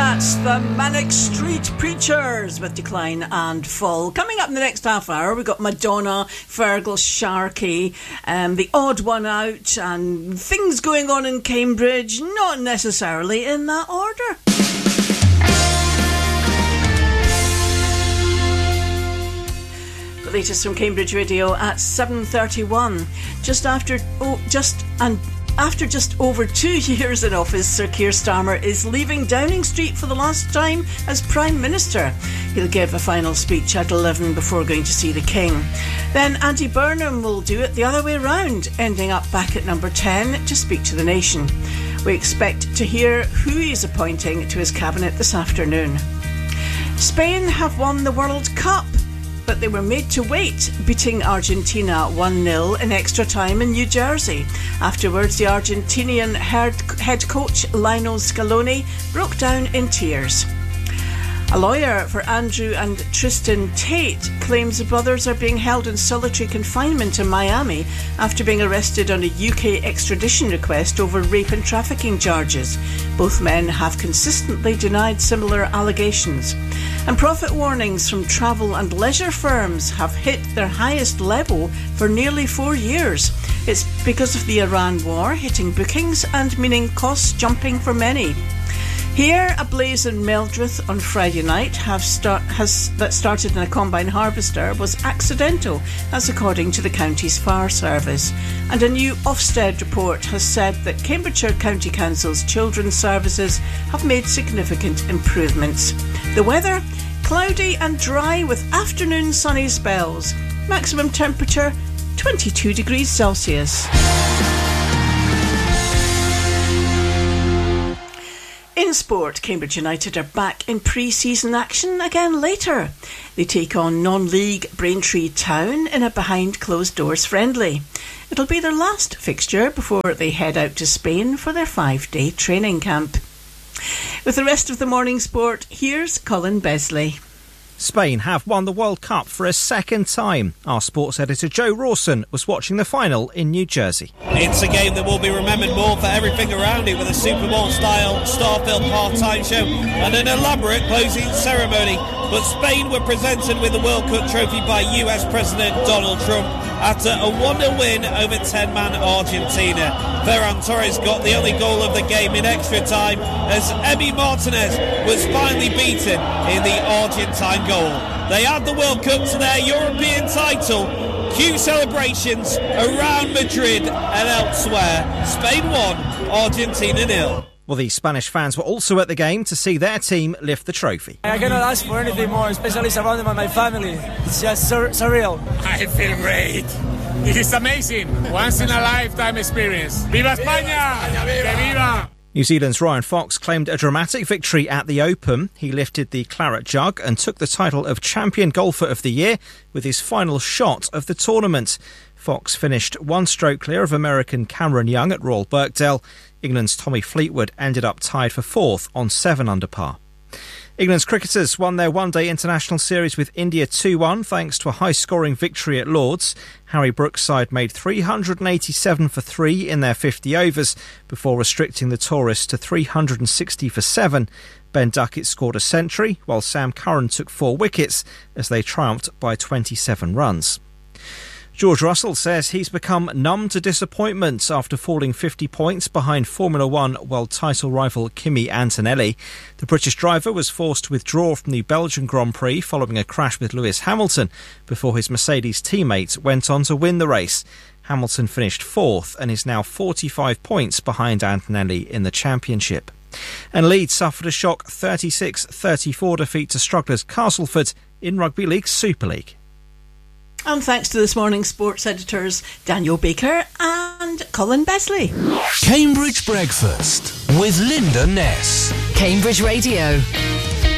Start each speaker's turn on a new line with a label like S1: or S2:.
S1: That's the Manic Street Preachers with Decline and Fall. Coming up in the next half hour, we've got Madonna, Fergal, Sharkey, The Odd One Out, and things going on in Cambridge, not necessarily in that order. The latest from Cambridge Radio at 7:31. After just over 2 years in office, Sir Keir Starmer is leaving Downing Street for the last time as Prime Minister. He'll give a final speech at 11 before going to see the King. Then Andy Burnham will do it the other way round, ending up back at number 10 to speak to the nation. We expect to hear who he's appointing to his cabinet this afternoon. Spain have won the World Cup, but they were made to wait, beating Argentina 1-0 in extra time in New Jersey. Afterwards, the Argentinian head coach Lionel Scaloni broke down in tears. A lawyer for Andrew and Tristan Tate claims the brothers are being held in solitary confinement in Miami after being arrested on a UK extradition request over rape and trafficking charges. Both men have consistently denied similar allegations. And profit warnings from travel and leisure firms have hit their highest level for nearly 4 years. It's because of the Iran war hitting bookings and meaning costs jumping for many. Here, a blaze in Meldreth on Friday night that started in a combine harvester was accidental, that's according to the county's fire service. And a new Ofsted report has said that Cambridgeshire County Council's children's services have made significant improvements. The weather, cloudy and dry with afternoon sunny spells. Maximum temperature 22 degrees Celsius. In sport, Cambridge United are back in pre-season action again later. They take on non-league Braintree Town in a behind-closed-doors friendly. It'll be their last fixture before they head out to Spain for their 5-day training camp. With the rest of the morning sport, here's Colin Besley.
S2: Spain have won the World Cup for a second time. Our sports editor Joe Rawson was watching the final in New Jersey.
S3: It's a game that will be remembered more for everything around it, with a Super Bowl-style star-filled half-time show and an elaborate closing ceremony. But Spain were presented with the World Cup trophy by US President Donald Trump after a 1-0 win over 10-man Argentina. Ferran Torres got the only goal of the game in extra time as Emi Martinez was finally beaten in the Argentine goal. They add the World Cup to their European title. Cue celebrations around Madrid and elsewhere. Spain won, Argentina 0.
S2: Well, the Spanish fans were also at the game to see their team lift the trophy.
S4: I cannot ask for anything more, especially surrounded by my family. It's just surreal.
S5: I feel great. This is amazing. Once in a lifetime experience. Viva España! Que viva!
S2: New Zealand's Ryan Fox claimed a dramatic victory at the Open. He lifted the claret jug and took the title of Champion Golfer of the Year with his final shot of the tournament. Fox finished one stroke clear of American Cameron Young at Royal Birkdale. England's Tommy Fleetwood ended up tied for fourth on 7 under par. England's cricketers won their one-day international series with India 2-1 thanks to a high-scoring victory at Lord's. Harry Brooks' side made 387 for 3 in their 50 overs before restricting the tourists to 360 for 7. Ben Duckett scored a century, while Sam Curran took 4 wickets as they triumphed by 27 runs. George Russell says he's become numb to disappointment after falling 50 points behind Formula One world title rival Kimi Antonelli. The British driver was forced to withdraw from the Belgian Grand Prix following a crash with Lewis Hamilton before his Mercedes teammate went on to win the race. Hamilton finished 4th and is now 45 points behind Antonelli in the championship. And Leeds suffered a shock 36-34 defeat to strugglers Castleford in Rugby League's Super League.
S1: And thanks to this morning's sports editors Daniel Baker and Colin Besley.
S6: Cambridge Breakfast with Linda Ness.
S7: Cambridge Radio.